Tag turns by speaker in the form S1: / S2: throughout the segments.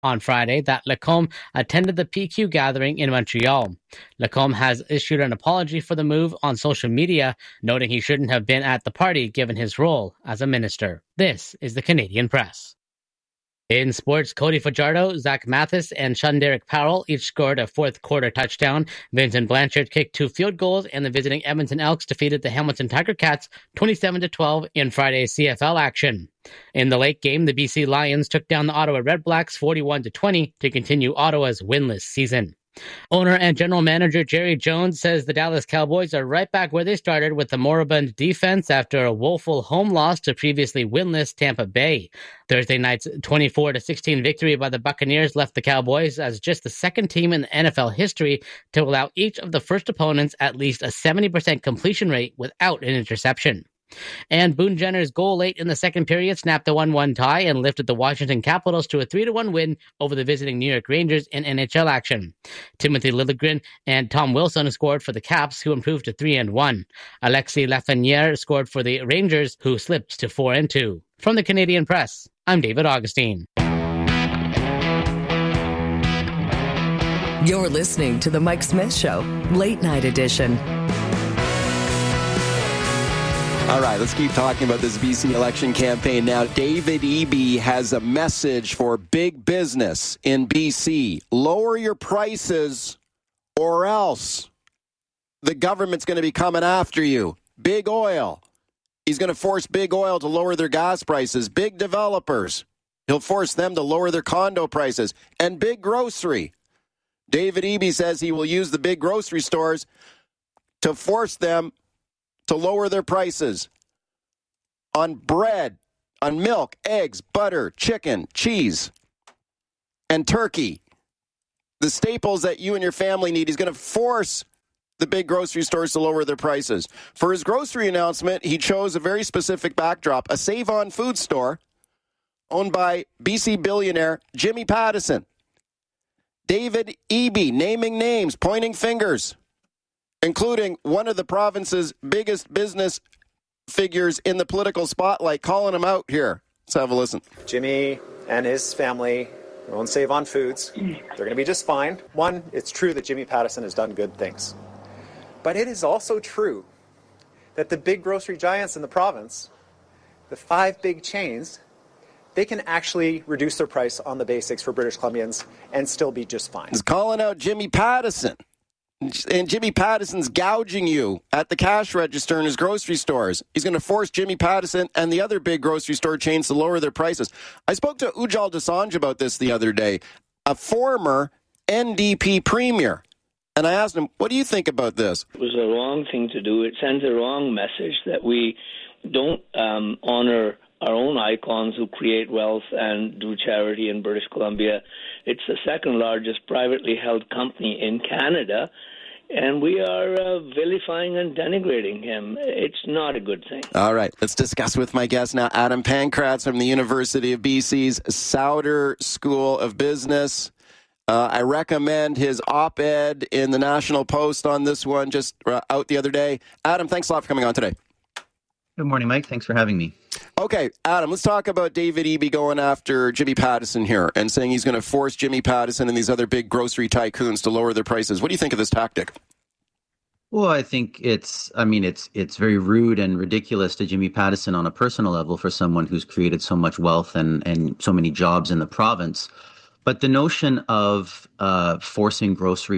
S1: on Friday that Lacombe attended the PQ gathering in Montreal. Lacombe has issued an apology for the move on social media, noting he shouldn't have been at the party given his role as a minister. This is the Canadian Press. In sports, Cody Fajardo, Zach Mathis, and Shunderick Powell each scored a fourth-quarter touchdown. Vincent Blanchard kicked 2 field goals, and the visiting Edmonton Elks defeated the Hamilton Tiger Cats 27-12 in Friday's CFL action. In the late game, the BC Lions took down the Ottawa Redblacks 41-20 to continue Ottawa's winless season. Owner and general manager Jerry Jones says the Dallas Cowboys are right back where they started with the moribund defense after a woeful home loss to previously winless Tampa Bay. Thursday night's 24-16 victory by the Buccaneers left the Cowboys as just the second team in NFL history to allow each of the first opponents at least a 70% completion rate without an interception. And Boone Jenner's goal late in the second period snapped a 1-1 tie and lifted the Washington Capitals to a 3-1 win over the visiting New York Rangers in NHL action. Timothy Liljegren and Tom Wilson scored for the Caps, who improved to 3-1. Alexis Lafreniere scored for the Rangers, who slipped to 4-2. From the Canadian Press, I'm David Augustine.
S2: You're listening to The Mike Smith Show, Late Night Edition.
S3: All right, let's keep talking about this BC election campaign now. David Eby has a message for big business in BC. Lower your prices or else the government's going to be coming after you. Big oil. He's going to force big oil to lower their gas prices. Big developers. He'll force them to lower their condo prices. And big grocery. David Eby says he will use the big grocery stores to force them to lower their prices on bread, on milk, eggs, butter, chicken, cheese, and turkey. The staples that you and your family need. He's going to force the big grocery stores to lower their prices. For his grocery announcement, he chose a very specific backdrop, a Save-On food store owned by BC billionaire Jimmy Pattison. David Eby naming names, pointing fingers, including one of the province's biggest business figures in the political spotlight, calling him out here. Let's have a listen.
S4: Jimmy and his family own Save-On Foods. They're going to be just fine. One, it's true that Jimmy Pattison has done good things. But it is also true that the big grocery giants in the province, the 5 big chains, they can actually reduce their price on the basics for British Columbians and still be just fine.
S3: He's calling out Jimmy Pattison. And Jimmy Pattison's gouging you at the cash register in his grocery stores. He's going to force Jimmy Pattison and the other big grocery store chains to lower their prices. I spoke to Ujjal Dosanjh about this the other day, a former NDP premier. And I asked him, what do you think about this?
S5: It was a wrong thing to do. It sends a wrong message that we don't honor our own icons who create wealth and do charity in British Columbia. It's the second largest privately held company in Canada, and we are vilifying and denigrating him. It's not a good thing.
S3: All right, let's discuss with my guest now, Adam Pankratz from the University of BC's Sauder School of Business. I recommend his op-ed in the National Post on this one, just out the other day. Adam, thanks a lot for coming on today.
S6: Good morning, Mike. Thanks for having me.
S3: Okay, Adam, let's talk about David Eby going after Jimmy Pattison here and saying he's going to force Jimmy Pattison and these other big grocery tycoons to lower their prices. What do you think of this tactic?
S6: Well, I think it's very rude and ridiculous to Jimmy Pattison on a personal level for someone who's created so much wealth and so many jobs in the province. But the notion of forcing grocery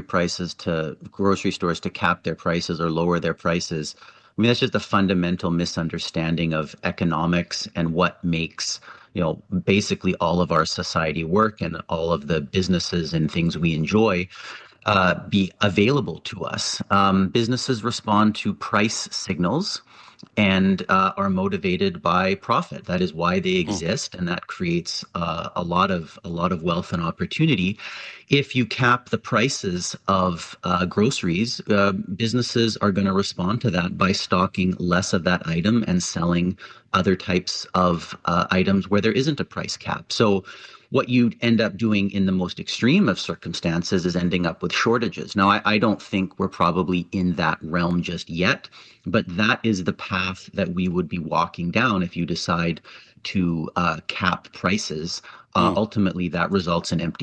S6: stores to cap their prices or lower their prices, I mean, that's just a fundamental misunderstanding of economics and what makes, basically all of our society work and all of the businesses and things we enjoy be available to us. Businesses respond to price signals and are motivated by profit. That is why they exist, and that creates a lot of wealth and opportunity. If you cap the prices of groceries, businesses are going to respond to that by stocking less of that item and selling other types of items where there isn't a price cap. So what you'd end up doing in the most extreme of circumstances is ending up with shortages. Now, I don't think we're probably in that realm just yet, but that is the path that we would be walking down if you decide to cap prices, ultimately that results in empty